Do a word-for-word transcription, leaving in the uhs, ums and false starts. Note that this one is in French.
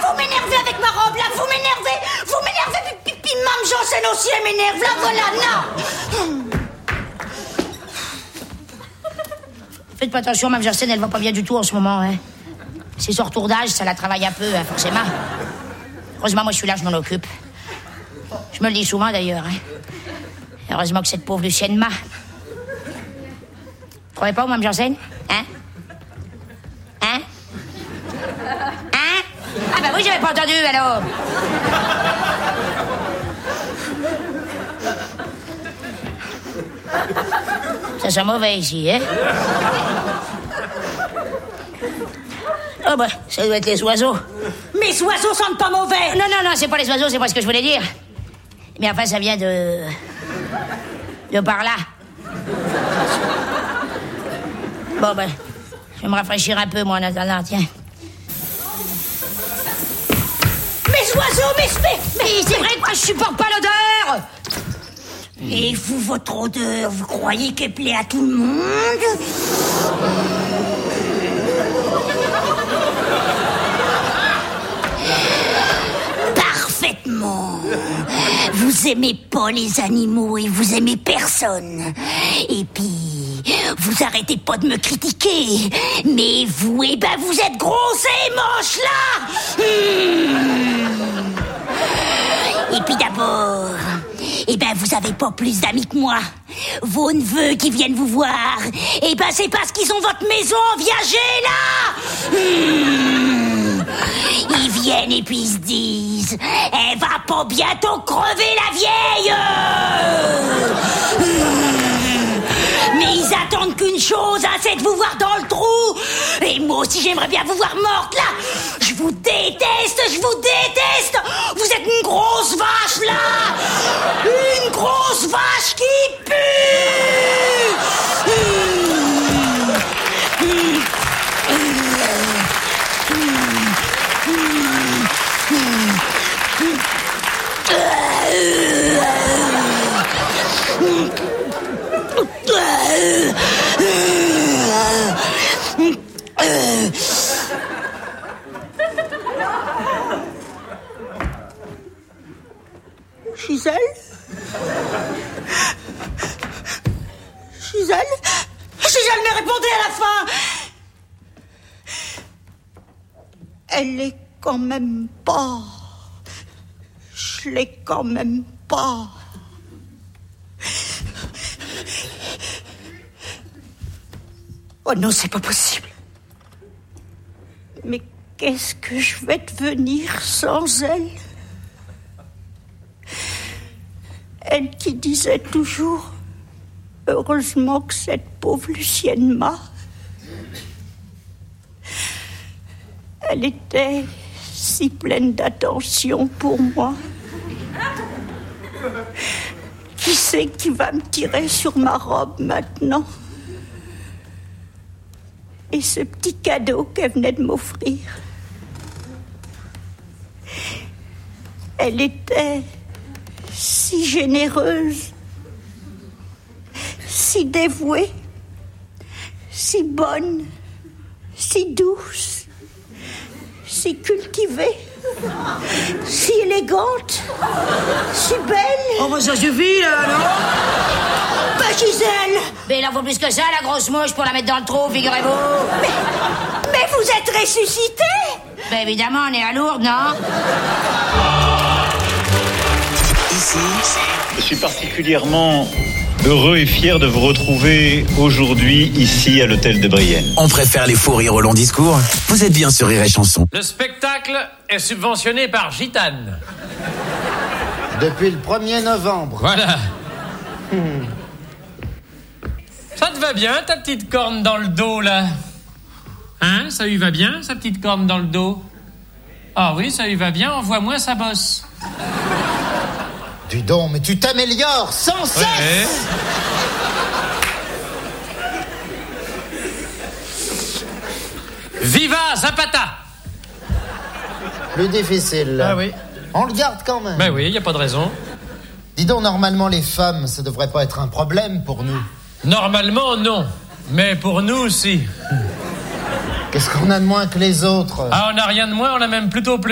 vous m'énervez avec ma robe, là, vous m'énervez. Vous m'énervez, puis, puis Mme Janssen aussi, elle m'énerve, là, voilà, non. Faites pas attention, Mme Janssen, elle va pas bien du tout en ce moment, hein. C'est son retour d'âge, ça la travaille un peu, hein, forcément. Heureusement, moi, je suis là, je m'en occupe. Je me le dis souvent, d'ailleurs, hein. Heureusement que cette pauvre Lucienne m'a. Vous croyez pas, Mme Janssen? Hein? Hein? Hein? Ah bah oui, j'avais pas entendu, alors. Ça sent mauvais ici, hein? Oh bah, ça doit être les oiseaux. Mes oiseaux sentent pas mauvais. Non, non, non, c'est pas les oiseaux, c'est pas ce que je voulais dire. Mais enfin, ça vient de... de par là. Bon, ben, je vais me rafraîchir un peu, moi, en attendant, tiens. Mes oiseaux, mes... Mais, mais c'est vrai que moi, je supporte pas l'odeur. Et vous, votre odeur, vous croyez qu'elle plaît à tout le monde? Parfaitement. Vous aimez pas les animaux et vous aimez personne. Et puis, vous arrêtez pas de me critiquer. Mais vous, eh ben, vous êtes grosse et moche, là. Mmh. Et puis d'abord, eh ben, vous avez pas plus d'amis que moi. Vos neveux qui viennent vous voir, eh ben, c'est parce qu'ils ont votre maison en viager, là. Mmh. Ils viennent et puis ils se disent, elle va pas bientôt crever, la vieille. Mmh. Mais ils attendent qu'une chose, hein, c'est de vous voir dans le trou. Et moi aussi, j'aimerais bien vous voir morte, là. Je vous déteste, je vous déteste. Vous êtes une grosse vache, là. Une grosse vache qui pue. Gisèle? Gisèle? Gisèle, mais répondez à la fin! Elle est quand même pas. Je l'ai quand même pas. Oh non, c'est pas possible. Mais qu'est-ce que je vais devenir sans elle? Elle qui disait toujours, heureusement que cette pauvre Lucienne m'a. Elle était si pleine d'attention pour moi. Qui c'est qui va me tirer sur ma robe maintenant? Et ce petit cadeau qu'elle venait de m'offrir. Elle était si généreuse, si dévouée, si bonne, si douce, si cultivée, si élégante, si belle. Oh, bah ça suffit, là, non? Bah, Gisèle! Mais il en faut plus que ça, la grosse mouche, pour la mettre dans le trou, figurez-vous. Mais, mais vous êtes ressuscité? Ben évidemment, on est à Lourdes, non? Ici, je suis particulièrement heureux et fier de vous retrouver aujourd'hui ici à l'hôtel de Brienne. on préfère les faux rires au long discours. Vous êtes bien sur Rire et Chanson. Le spectacle est subventionné par Gitane. Depuis le premier novembre. Voilà. Hmm. Ça te va bien, ta petite corne dans le dos, là? Hein? Ça lui va bien, sa petite corne dans le dos? Ah oui, ça lui va bien, envoie-moi sa bosse. Dis donc, mais tu t'améliores sans cesse. Ouais. Viva Zapata! Le difficile. Ah oui. On le garde quand même. Ben oui, y a pas de raison. Dis donc, normalement, les femmes, ça devrait pas être un problème pour nous. Normalement, non. Mais pour nous, si. Qu'est-ce qu'on a de moins que les autres? Ah, on n'a rien de moins, on a même plutôt plus.